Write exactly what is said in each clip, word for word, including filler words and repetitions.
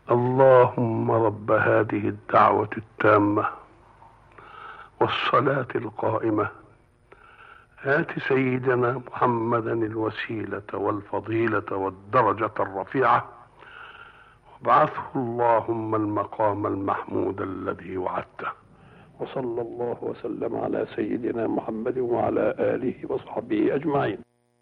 اللهم رب هذه الدعوة التامة والصلاة القائمة آت سيدنا محمدا الوسيلة والفضيلة والدرجة الرفيعة وابعثه اللهم المقام المحمود الذي وعدته. وصلى الله وسلم على سيدنا محمد وعلى آله وصحبه أجمعين.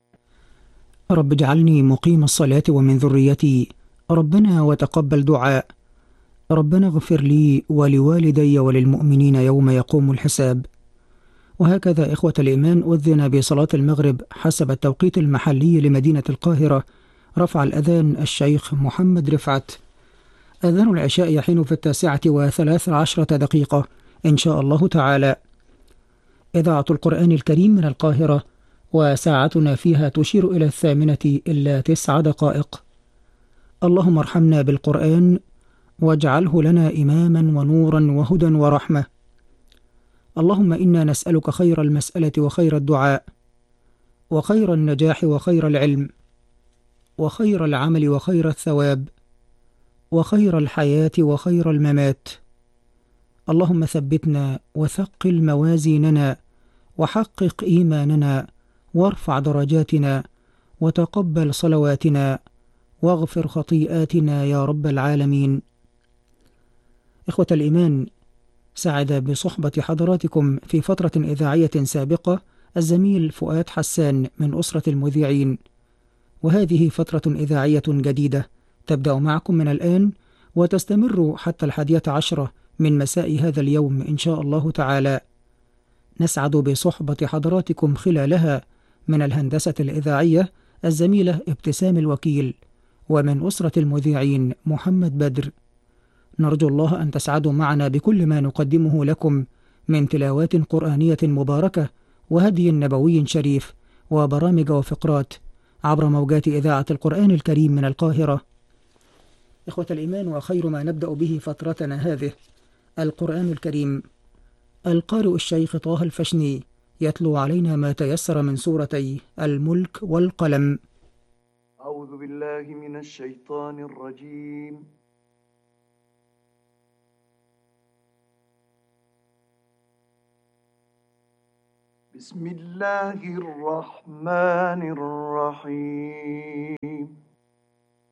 رب اجعلني مقيم الصلاة ومن ذريتي، ربنا وتقبل دعاء. ربنا اغفر لي ولوالدي وللمؤمنين يوم يقوم الحساب. وهكذا إخوة الإيمان أذن بصلاة المغرب حسب التوقيت المحلي لمدينة القاهرة. رفع الأذان الشيخ محمد رفعت. أذان العشاء يحين في التاسعة وثلاث عشرة دقيقة إن شاء الله تعالى. إذاعة القرآن الكريم من القاهرة، وساعتنا فيها تشير إلى الثامنة إلا تسع دقائق. اللهم ارحمنا بالقرآن واجعله لنا إماما ونورا وهدى ورحمة. اللهم إنا نسألك خير المسألة وخير الدعاء وخير النجاح وخير العلم وخير العمل وخير الثواب وخير الحياة وخير الممات. اللهم ثبتنا وثقل موازيننا وحقق إيماننا وارفع درجاتنا وتقبل صلواتنا واغفر خطيئاتنا يا رب العالمين. إخوة الإيمان، سعد بصحبة حضراتكم في فترة إذاعية سابقة الزميل فؤاد حسان من أسرة المذيعين، وهذه فترة إذاعية جديدة تبدأ معكم من الآن وتستمر حتى الحادية عشرة من مساء هذا اليوم إن شاء الله تعالى. نسعد بصحبة حضراتكم خلالها من الهندسة الإذاعية الزميلة ابتسام الوكيل، ومن أسرة المذيعين محمد بدر. نرجو الله أن تسعدوا معنا بكل ما نقدمه لكم من تلاوات قرآنية مباركة وهدي نبوي شريف وبرامج وفقرات عبر موجات إذاعة القرآن الكريم من القاهرة. إخوة الإيمان، وخير ما نبدأ به فترتنا هذه القرآن الكريم. القارئ الشيخ طه الفشني يتلو علينا ما تيسر من سورتي الملك والقلم. أعوذ بالله من الشيطان الرجيم. بسم الله الرحمن الرحيم.